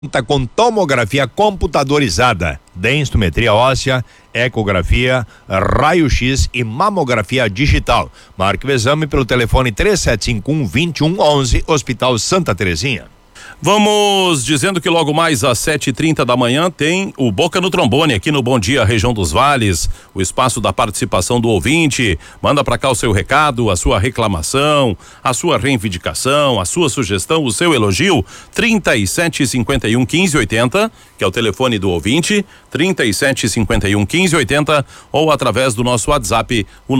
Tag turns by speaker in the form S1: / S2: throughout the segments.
S1: com tomografia computadorizada, densitometria óssea, ecografia, raio-x e mamografia digital. Marque o exame pelo telefone 3751-2111, Hospital Santa Terezinha.
S2: Vamos dizendo que logo mais às 7h30 da manhã tem o Boca no Trombone aqui no Bom Dia Região dos Vales, o espaço da participação do ouvinte. Manda pra cá o seu recado, a sua reclamação, a sua reivindicação, a sua sugestão, o seu elogio. 3751-1580, que é o telefone do ouvinte, 3751-1580, ou através do nosso WhatsApp, o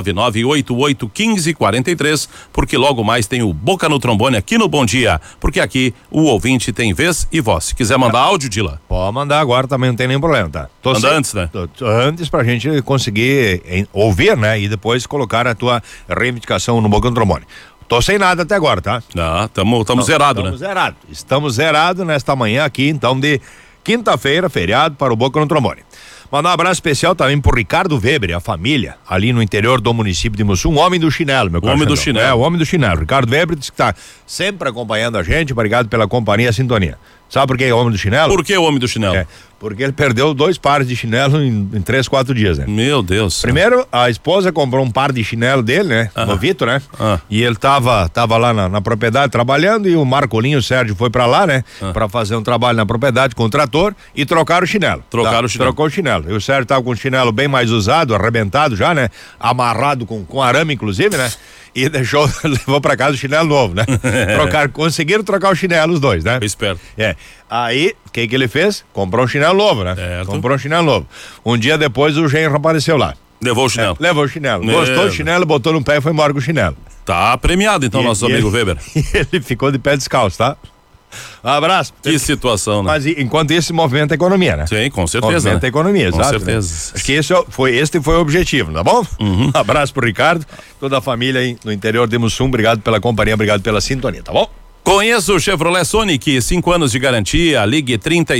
S2: 999-881543, porque logo mais tem o Boca no Trombone aqui no Bom Dia, porque aqui o ouvinte tem vez e voz. Se quiser mandar áudio, Dila,
S1: pode mandar agora, também não tem nenhum problema, tá?
S2: Manda antes, né?
S1: Antes pra gente conseguir ouvir, né? E depois colocar a tua reivindicação no Boca no Trombone. Tô sem nada até agora, tá?
S2: Tamo zerado, né?
S1: Estamos zerados nesta manhã aqui, então, de quinta-feira, feriado, para o Boca no Trombone. Mandar um abraço especial também pro Ricardo Weber e a família, ali no interior do município de Mussum, o homem do chinelo, meu caro.
S2: O homem do chinelo.
S1: É, o homem do chinelo. Ricardo Weber disse que tá sempre acompanhando a gente, obrigado pela companhia e a sintonia. Sabe por que é o homem do chinelo?
S2: Por que o homem do chinelo?
S1: Porque ele perdeu 2 pares de chinelo em 3, 4 dias, né?
S2: Meu Deus.
S1: Primeiro, a esposa comprou um par de chinelo dele, né? Novito, né? E ele tava lá na propriedade trabalhando e o Marcolinho, o Sérgio, foi pra lá, né? Pra fazer um trabalho na propriedade com o trator e trocaram o chinelo. Trocou o chinelo. E o Sérgio tava com o chinelo bem mais usado, arrebentado já, né? Amarrado com arame, inclusive, né? E levou pra casa o chinelo novo, né? Conseguiram trocar o chinelo os dois, né?
S2: Foi esperto.
S1: Aí, o que ele fez? Comprou um chinelo novo, né? Comprou um chinelo novo. Um dia depois o genro apareceu lá.
S2: Levou o chinelo.
S1: Levou o chinelo. Gostou do chinelo, botou no pé e foi embora com o chinelo.
S2: Tá premiado então, nosso amigo Weber.
S1: Ele ficou de pé descalço, tá? Um abraço.
S2: Que situação, né?
S1: Mas enquanto isso movimenta a economia, né?
S2: Sim, com certeza.
S1: Movimenta a economia, exato.
S2: Com certeza.
S1: Né? Acho que este foi o objetivo, tá bom? Um abraço pro Ricardo, toda a família aí no interior de Mussum, obrigado pela companhia, obrigado pela sintonia, tá bom?
S2: Conheça o Chevrolet Sonic, 5 anos de garantia, ligue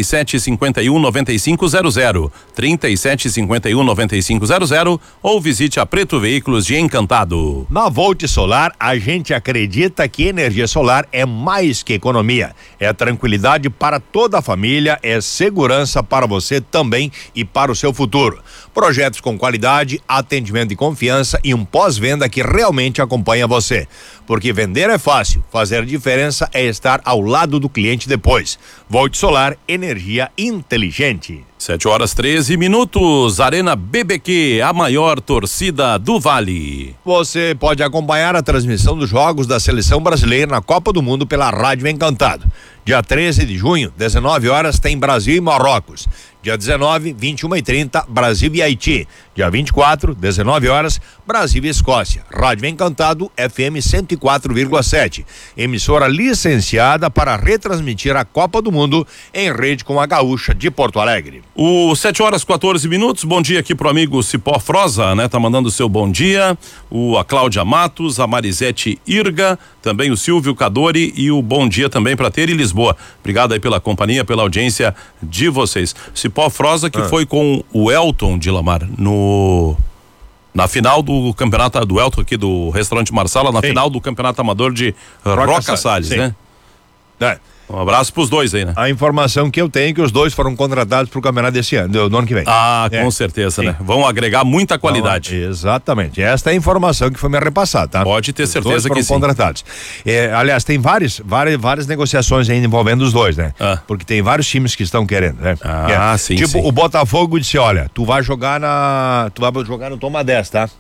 S2: 3751-9500, 3751-9500, ou visite a Preto Veículos de Encantado.
S1: Na Volt Solar, a gente acredita que energia solar é mais que economia, é tranquilidade para toda a família, é segurança para você também e para o seu futuro. Projetos com qualidade, atendimento de confiança e um pós-venda que realmente acompanha você. Porque vender é fácil, fazer diferença é estar ao lado do cliente depois. Volt Solar, energia inteligente.
S2: 7h13, Arena BBQ, a maior torcida do Vale.
S1: Você pode acompanhar a transmissão dos jogos da seleção brasileira na Copa do Mundo pela Rádio Encantado. Dia 13 de junho, 19 horas, tem Brasil e Marrocos. Dia 19, 21h30, Brasil e Haiti. Dia 24, 19 horas, Brasil e Escócia. Rádio Encantado, FM 104,7. Emissora licenciada para retransmitir a Copa do Mundo em rede com a Gaúcha de Porto Alegre.
S2: 7h14, bom dia aqui pro amigo Cipó Froza, né? Tá mandando o seu bom dia. A Cláudia Matos, a Marisete Irga, também o Silvio Cadori e o bom dia também pra Ter e Lisboa. Obrigado aí pela companhia, pela audiência de vocês. Cipó Froza que foi com o Elton de Lamar na final do campeonato do Elton aqui do Restaurante Marsala, na final do campeonato amador de Roca Salles, né? Um abraço pros dois aí, né?
S1: A informação que eu tenho é que os dois foram contratados pro campeonato desse ano, do ano que vem.
S2: Com certeza, né? Vão agregar muita qualidade.
S1: Exatamente. Esta é a informação que foi me repassada, tá?
S2: Pode ter certeza que sim.
S1: Foram contratados. Aliás, tem várias negociações ainda envolvendo os dois, né? Porque tem vários times que estão querendo, né?
S2: Sim.
S1: Tipo,
S2: sim.
S1: O Botafogo disse, olha, tu vai jogar no Toma 10, tá?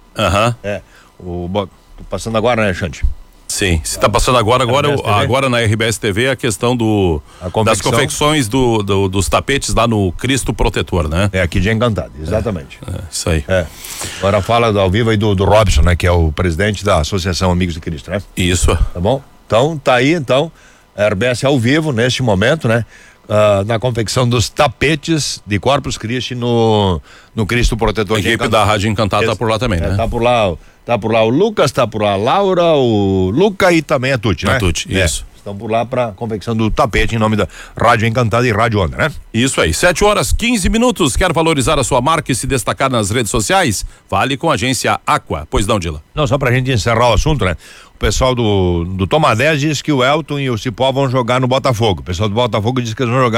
S1: Tô passando agora, né, Xande?
S2: Sim, se tá passando agora na RBS TV a questão das confecções dos tapetes lá no Cristo Protetor, né?
S1: Aqui de Encantado, exatamente.
S2: Isso aí.
S1: Agora fala ao vivo aí do Robson, né? Que é o presidente da Associação Amigos de Cristo, né?
S2: Isso.
S1: Tá bom? Então, tá aí, a RBS ao vivo neste momento, né? Na confecção dos tapetes de Corpus Christi no Cristo Protetor.
S2: A equipe da Rádio Encantado tá por lá também, né?
S1: Tá por lá o Lucas, tá por lá a Laura, o Luca e também a Tuti, né?
S2: A Tuti, isso.
S1: Estão por lá para confecção do tapete em nome da Rádio Encantado e Rádio Onda, né?
S2: Isso aí, 7h15. Quer valorizar a sua marca e se destacar nas redes sociais? Fale com a agência Aqua. Pois não, Dila?
S1: Não, só pra gente encerrar o assunto, né? pessoal do Tomadés diz que o Elton e o Cipó vão jogar no Botafogo. O pessoal do Botafogo diz que eles vão jogar